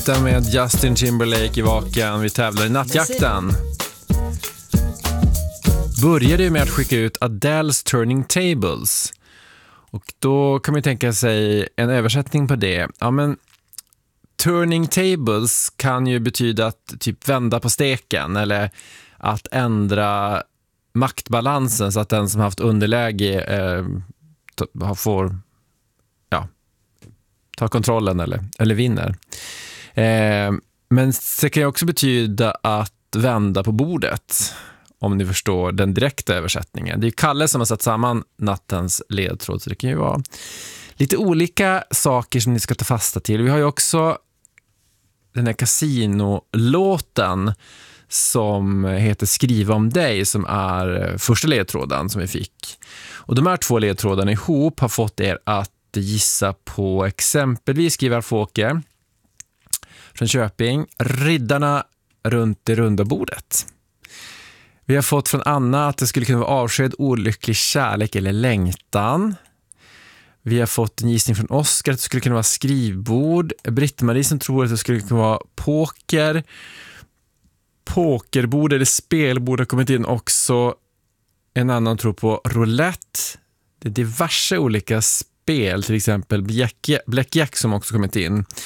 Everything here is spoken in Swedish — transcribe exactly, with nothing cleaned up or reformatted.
Natta med Justin Timberlake i vaken. Vi tävlar i nattjakten. Började ju med att skicka ut Adele's Turning Tables. Och då kan man ju tänka sig en översättning på det. Ja, men turning tables kan ju betyda att typ vända på steken eller att ändra maktbalansen så att den som haft underläge eh, får ja, ta kontrollen eller, eller vinner. Eh, men det kan ju också betyda att vända på bordet, om ni förstår den direkta översättningen. Det är ju Kalle som har satt samman nattens ledtråd, så det kan ju vara lite olika saker som ni ska ta fasta till. Vi har ju också den här Casino-låten som heter Skriva om dig, som är första ledtråden som vi fick. Och de här två ledtrådarna ihop har fått er att gissa på exempelvis Skrivar Fåker från Köping, Riddarna runt det runda bordet. Vi har fått från Anna att det skulle kunna vara avsked, olycklig kärlek eller längtan. Vi har fått en gissning från Oskar att det skulle kunna vara skrivbord. Britt-Marie som tror att det skulle kunna vara poker. Pokerbord eller spelbord har kommit in också. En annan tror på roulette. Det är diverse olika spel, till exempel Blackjack som också kommit in.